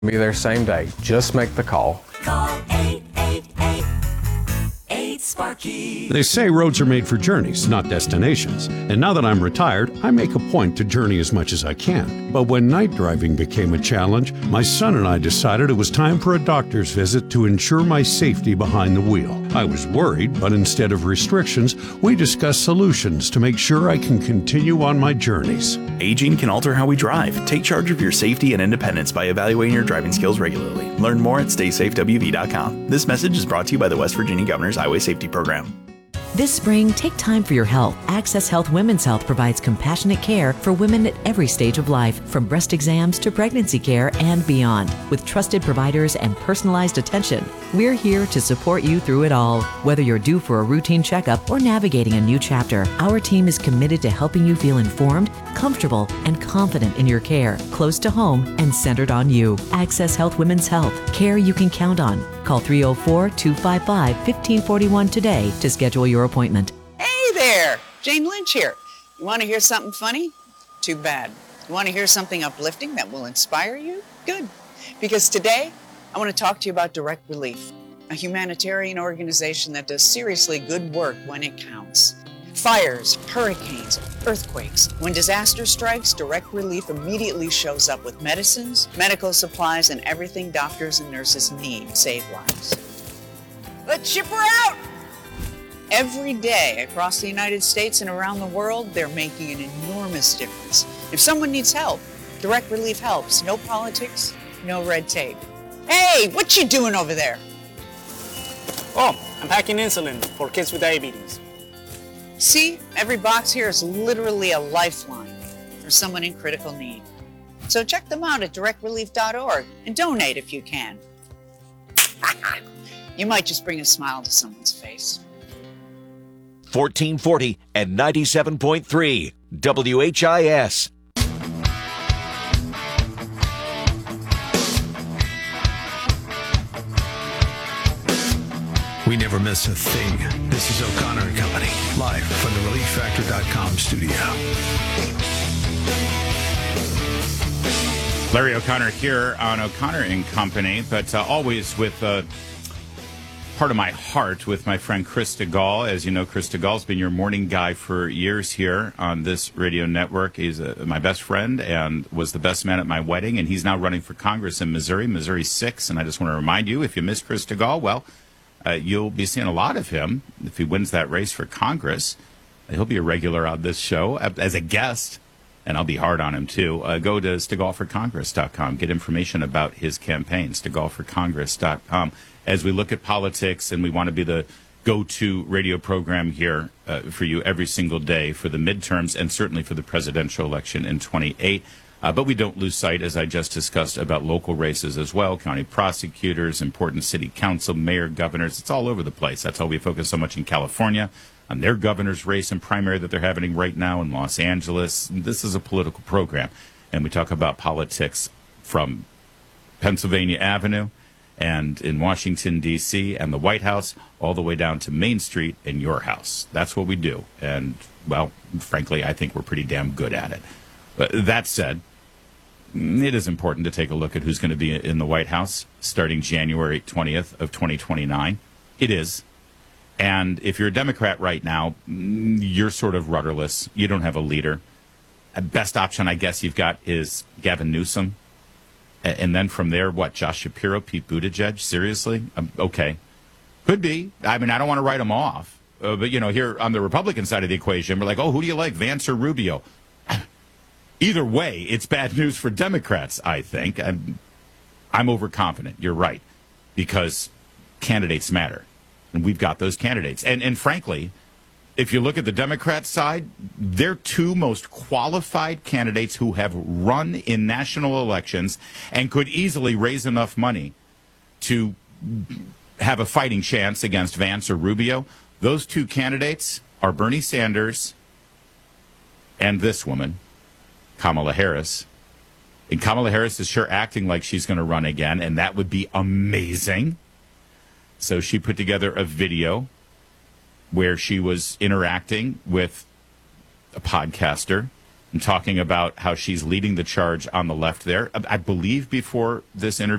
Be there same day. Just make the call. Call 888-8-SPARKY. They say roads are made for journeys, not destinations. And now that I'm retired, I make a point to journey as much as I can. But when night driving became a challenge, my son and I decided it was time for a doctor's visit to ensure my safety behind the wheel. I was worried, but instead of restrictions, we discussed solutions to make sure I can continue on my journeys. Aging can alter how we drive. Take charge of your safety and independence by evaluating your driving skills regularly. Learn more at StaySafeWV.com. This message is brought to you by the West Virginia Governor's Highway Safety Program. This spring, take time for your health. Access Health Women's Health provides compassionate care for women at every stage of life, from breast exams to pregnancy care and beyond. With trusted providers and personalized attention, we're here to support you through it all. Whether you're due for a routine checkup or navigating a new chapter, our team is committed to helping you feel informed, comfortable, and confident in your care, close to home and centered on you. Access Health Women's Health, care you can count on. Call 304-255-1541 today to schedule your appointment. Hey there, Jane Lynch here. You want to hear something funny? Too bad. You want to hear something uplifting that will inspire you? Good. Because today, I want to talk to you about Direct Relief, a humanitarian organization that does seriously good work when it counts. Fires, hurricanes, earthquakes. When disaster strikes, Direct Relief immediately shows up with medicines, medical supplies, and everything doctors and nurses need to save lives. Let's ship her out! Every day across the United States and around the world, they're making an enormous difference. If someone needs help, Direct Relief helps. No politics, no red tape. Hey, what you doing over there? Oh, I'm packing insulin for kids with diabetes. See, every box here is literally a lifeline for someone in critical need. So check them out at directrelief.org and donate if you can. You might just bring a smile to someone's face. 1440 and 97.3 WHIS. We never miss a thing. This is O'Connor and Company, live from the ReliefFactor.com studio. Larry O'Connor here on O'Connor and Company, but always with part of my heart with my friend Chris DeGaulle. As you know, Chris DeGaulle has been your morning guy for years here on this radio network. He's my best friend and was the best man at my wedding, and he's now running for Congress in Missouri, Missouri 6. And I just want to remind you, if you missed Chris DeGaulle, well, you'll be seeing a lot of him if he wins that race for Congress. He'll be a regular on this show as a guest, and I'll be hard on him, too. Go to SteGaullForCongress.com. Get information about his campaign, SteGaullForCongress.com. As we look at politics, and we want to be the go-to radio program here for you every single day for the midterms and certainly for the presidential election in 28. But we don't lose sight, as I just discussed, about local races as well, county prosecutors, important city council, mayor, governors. It's all over the place. That's why we focus so much in California on their governor's race and primary that they're having right now in Los Angeles. This is a political program, and we talk about politics from Pennsylvania Avenue and in Washington, D.C., and the White House, all the way down to Main Street and your house. That's what we do. And, well, frankly, I think we're pretty damn good at it. But that said, it is important to take a look at who's going to be in the White House starting January 20th of 2029. It is. And if you're a Democrat right now, you're sort of rudderless. You don't have a leader. The best option, I guess, you've got is Gavin Newsom. And then from there, what, Josh Shapiro, Pete Buttigieg? Seriously? Okay. Could be. I mean, I don't want to write them off. But, you know, here on the Republican side of the equation, we're like, oh, who do you like, Vance or Rubio? Either way, it's bad news for Democrats, I think. I'm overconfident. You're right. Because candidates matter. And we've got those candidates. And frankly, if you look at the Democrat side, they're two most qualified candidates who have run in national elections and could easily raise enough money to have a fighting chance against Vance or Rubio. Those two candidates are Bernie Sanders and this woman, Kamala Harris. And Kamala Harris is sure acting like she's going to run again, and that would be amazing. So she put together a video where she was interacting with a podcaster I'm talking about how she's leading the charge on the left there. I believe before this interview,